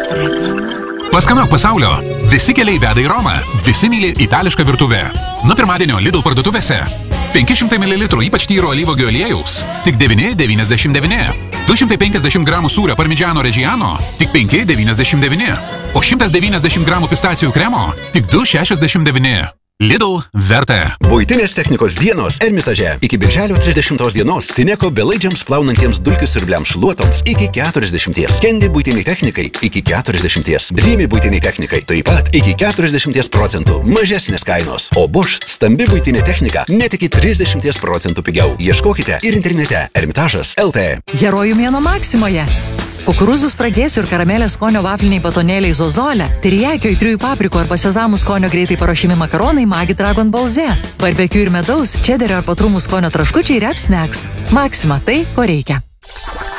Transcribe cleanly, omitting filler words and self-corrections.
Paskanauk pasaulio. Visi keliai veda į Romą. Visi myli itališką virtuvę. Nuo pirmadienio Lidl parduotuvėse. 500 ml ypač tyro alyvuogių aliejaus. Tik 9,99. 250 gramų sūrio parmigiano reggiano. Tik 5,99. O 190 gramų pistacijų kremo. Tik 2,69. Lidl verta. Buitinės technikos dienos Ermitaže. Iki birželio 30 dienos Tineko belaidžiams plaunantiems dulkių siurbliams šluotoms iki 40. Kendi buitiniai technikai iki 40. Dreamy buitiniai technikai taip pat iki 40% mažesnės kainos. O Bosch stambi buitinė technika net iki 30% pigiau. Ieškokite ir internete Ermitažas LT. Herojų mėnuo Maksimoje. Kukurūzų spragėsių ir karamelės skonio vafliniai batonėliai Zozolė, terijakio įtrių paprikų arba sezamų skonio greitai paruošiami makaronai Magi Dragon Balze, barbekiu ir medaus, čederio ar patrumų skonio traškučiai Rep Snacks. Maksima tai, ko reikia.